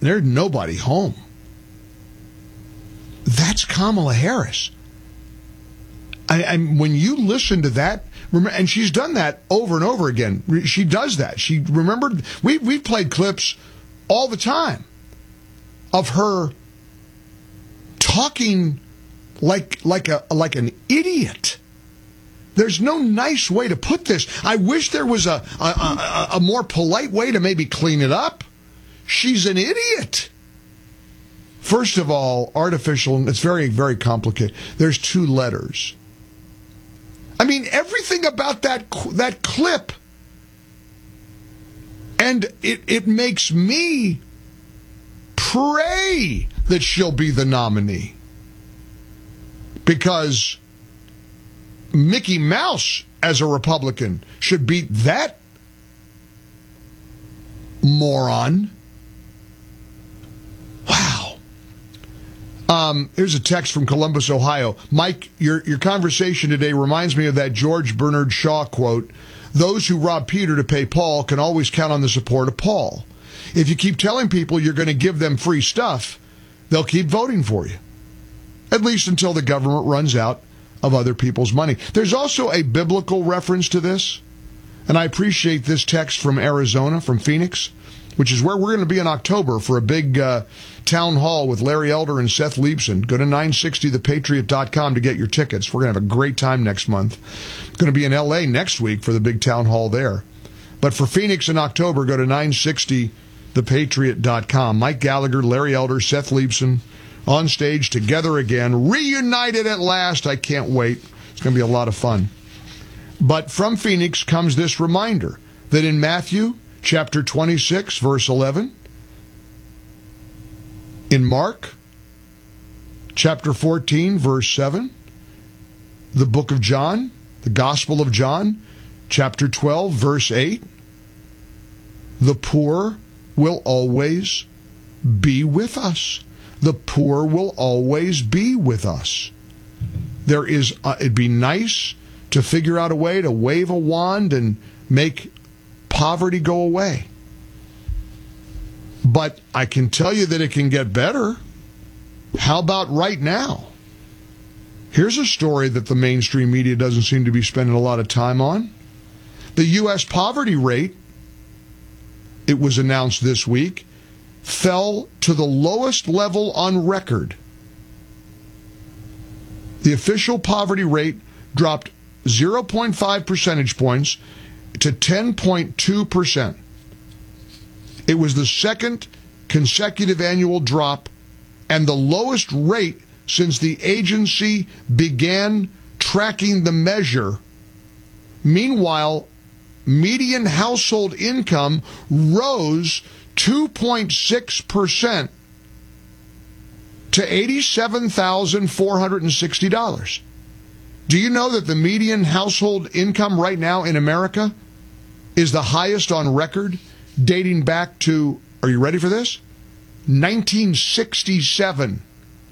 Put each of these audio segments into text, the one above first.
there's nobody home. That's Kamala Harris. When you listen to that, and she's done that over and over again. She does that. She remembered we've played clips all the time of her talking like an idiot. There's no nice way to put this. I wish there was a more polite way to maybe clean it up. She's an idiot. First of all, artificial, it's very, very complicated. There's 2 letters. I mean, everything about that clip, and it makes me pray that she'll be the nominee. Because Mickey Mouse, as a Republican, should beat that moron. Wow. Here's a text from Columbus, Ohio. Mike, your conversation today reminds me of that George Bernard Shaw quote, "Those who rob Peter to pay Paul can always count on the support of Paul. If you keep telling people you're going to give them free stuff, they'll keep voting for you. At least until the government runs out of other people's money." There's also a biblical reference to this, and I appreciate this text from Arizona, from Phoenix, which is where we're going to be in October for a big town hall with Larry Elder and Seth Leibson. Go to 960thepatriot.com to get your tickets. We're going to have a great time next month. Going to be in L.A. next week for the big town hall there. But for Phoenix in October, go to 960thepatriot.com. Mike Gallagher, Larry Elder, Seth Leibson on stage together again, reunited at last. I can't wait. It's going to be a lot of fun. But from Phoenix comes this reminder that in Matthew chapter 26, verse 11, in Mark chapter 14, verse 7, the book of John, the Gospel of John, chapter 12, verse 8, the poor will always be with us. The poor will always be with us. There is, it'd be nice to figure out a way to wave a wand and make poverty go away. But I can tell you that it can get better. How about right now? Here's a story that the mainstream media doesn't seem to be spending a lot of time on. The U.S. poverty rate, it was announced this week, fell to the lowest level on record. The official poverty rate dropped 0.5 percentage points to 10.2%. It was the second consecutive annual drop and the lowest rate since the agency began tracking the measure. Meanwhile, median household income rose 2.6% to $87,460. Do you know that the median household income right now in America is the highest on record, dating back to, are you ready for this? 1967.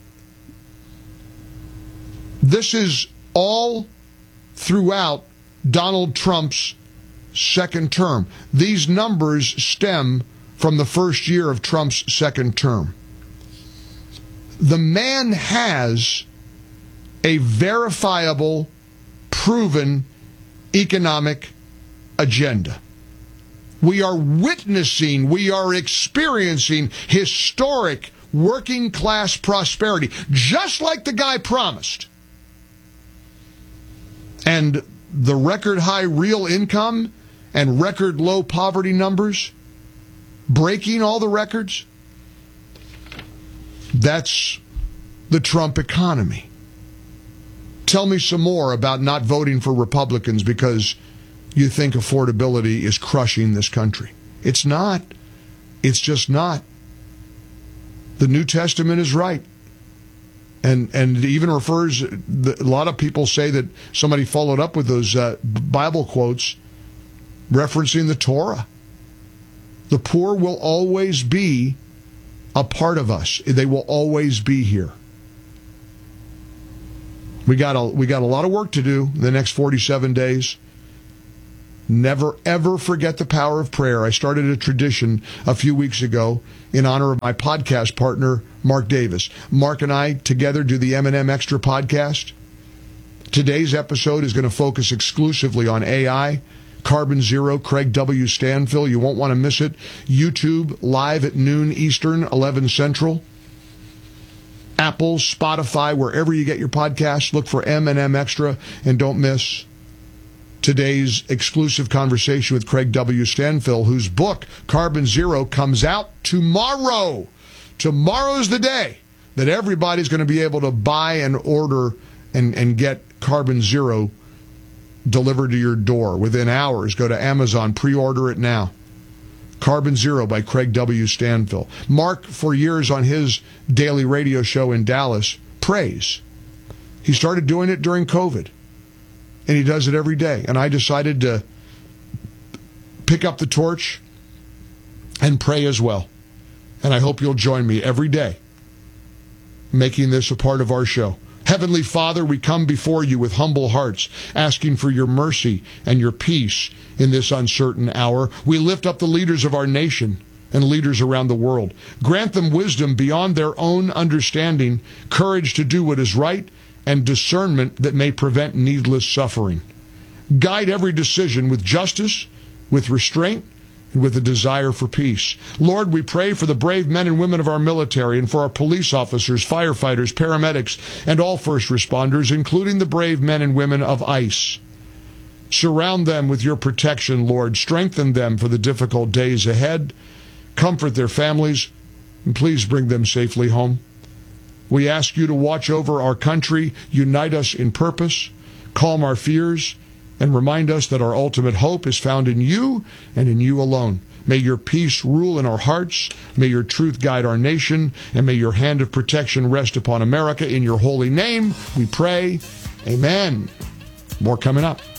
This is all throughout Donald Trump's second term. These numbers stem from the first year of Trump's second term. The man has a verifiable, proven economic agenda. We are witnessing, we are experiencing historic working class prosperity, just like the guy promised. And the record high real income and record low poverty numbers, breaking all the records, that's the Trump economy. Tell me some more about not voting for Republicans because you think affordability is crushing this country. It's not. It's just not. The New Testament is right. And it even refers, a lot of people say that somebody followed up with those Bible quotes referencing the Torah. The poor will always be a part of us. They will always be here. We got a lot of work to do the next 47 days. Never, ever forget the power of prayer. I started a tradition a few weeks ago in honor of my podcast partner, Mark Davis. Mark and I together do the M&M Extra podcast. Today's episode is going to focus exclusively on AI, Carbon Zero, Craig W. Stanfill. You won't want to miss it. YouTube, live at noon Eastern, 11 Central. Apple, Spotify, wherever you get your podcasts, look for M&M Extra, and don't miss today's exclusive conversation with Craig W. Stanfill, whose book, Carbon Zero, comes out tomorrow. Tomorrow's the day that everybody's going to be able to buy and order and get Carbon Zero delivered to your door within hours. Go to Amazon, pre-order it now. Carbon Zero by Craig W. Stanfill. Mark, for years on his daily radio show in Dallas, prays. He started doing it during COVID, and he does it every day. And I decided to pick up the torch and pray as well. And I hope you'll join me every day, making this a part of our show. Heavenly Father, we come before you with humble hearts, asking for your mercy and your peace in this uncertain hour. We lift up the leaders of our nation and leaders around the world. Grant them wisdom beyond their own understanding, courage to do what is right, and discernment that may prevent needless suffering. Guide every decision with justice, with restraint, and with a desire for peace. Lord, we pray for the brave men and women of our military and for our police officers, firefighters, paramedics, and all first responders, including the brave men and women of ICE. Surround them with your protection, Lord. Strengthen them for the difficult days ahead. Comfort their families, and please bring them safely home. We ask you to watch over our country, unite us in purpose, calm our fears, and remind us that our ultimate hope is found in you and in you alone. May your peace rule in our hearts. May your truth guide our nation. And may your hand of protection rest upon America. In your holy name, we pray. Amen. More coming up.